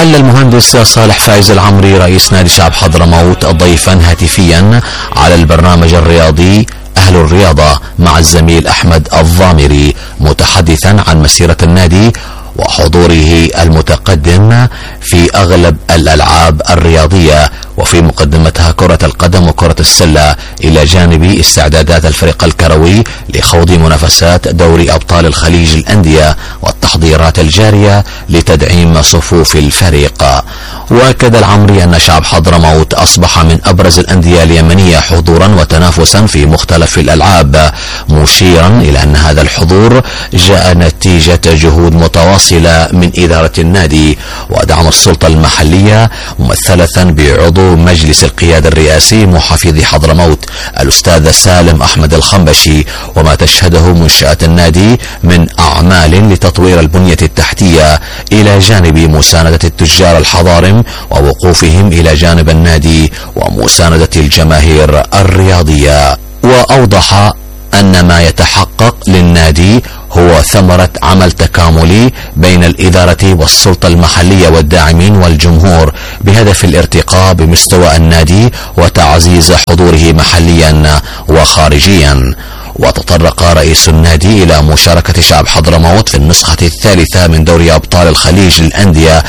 حل المهندس صالح فايز العمري رئيس نادي شعب حضرموت ضيفا هاتفيا على البرنامج الرياضي أهل الرياضة مع الزميل أحمد الضامري، متحدثا عن مسيرة النادي وحضوره المتقدم في أغلب الألعاب الرياضية، وفي مقدمتها كرة القدم وكرة السلة، إلى جانب استعدادات الفريق الكروي لخوض منافسات دوري أبطال الخليج الأندية والتحضيرات الجارية لتدعيم صفوف الفريق. وأكد العمري أن شعب حضرموت أصبح من أبرز الأندية اليمنية حضورا وتنافسا في مختلف الألعاب، مشيرا إلى أن هذا الحضور جاء نتيجة جهود متواصلة من إدارة النادي ودعم السلطة المحلية ممثلة بعضو مجلس القيادة الرئاسي محافظ حضرموت الأستاذ سالم أحمد الخنبشي، وما تشهده منشآت النادي من أعمال لتطوير البنية التحتية إلى جانب مساندة التجار الحضارم ووقوفهم إلى جانب النادي ومساندة الجماهير الرياضية. وأوضح أن ما يتحقق للنادي هو ثمرة عمل تكاملي بين الإدارة والسلطة المحلية والداعمين والجمهور بهدف الارتقاء بمستوى النادي وتعزيز حضوره محليا وخارجيا. وتطرق رئيس النادي إلى مشاركة شعب حضرموت في النسخة الثالثة من دوري أبطال الخليج للأندية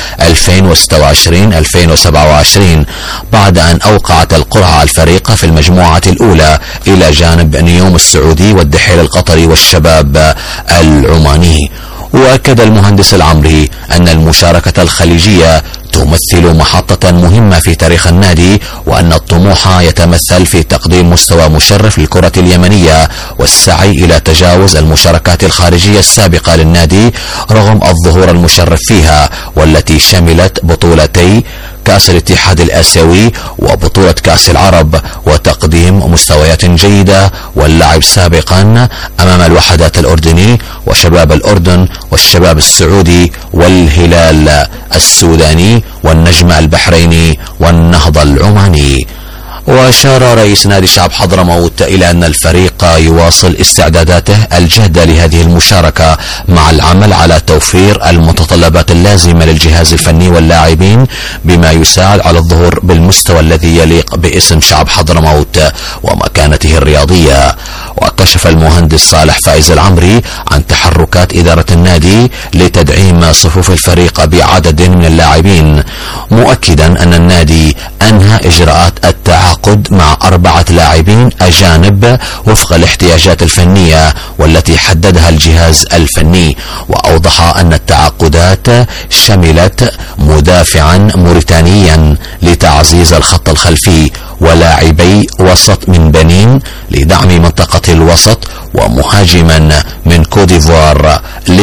2026-2027 بعد أن أوقعت القرعة الفريق في المجموعة الأولى إلى جانب نيوم السعودي والدحيل القطري والشباب العماني. وأكد المهندس العمري أن المشاركة الخليجية تمثل محطة مهمة في تاريخ النادي، وأن الطموح يتمثل في تقديم مستوى مشرف للكرة اليمنية والسعي إلى تجاوز المشاركات الخارجية السابقة للنادي رغم الظهور المشرف فيها، والتي شملت بطولتي كأس الاتحاد الآسيوي وبطولة كأس العرب، وتقديم مستويات جيدة واللعب سابقا أمام الوحدات الأردني وشباب الأردن والشباب السعودي والهلال السوداني والنجم البحريني والنهضة العماني. وأشار رئيس نادي شعب حضرموت إلى أن الفريق يواصل استعداداته الجادة لهذه المشاركة مع العمل على توفير المتطلبات اللازمة للجهاز الفني واللاعبين بما يساعد على الظهور بالمستوى الذي يليق باسم شعب حضرموت ومكانته الرياضية. وكشف المهندس صالح فايز العمري عن تحركات إدارة النادي لتدعيم صفوف الفريق بعدد من اللاعبين، مؤكدا أن النادي أنهى إجراءات التعاقد مع 4 لاعبين أجانب وفق الاحتياجات الفنية والتي حددها الجهاز الفني. وأوضح أن التعاقدات شملت مدافعا موريتانيا لتعزيز الخط الخلفي، ولاعبي وسط من بنين لدعم منطقة الوسط، ومهاجما من كوديفوار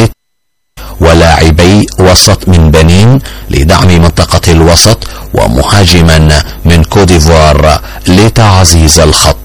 ولاعبي وسط من بنين لدعم منطقة الوسط، ومهاجما من كوديفوار لتعزيز الخط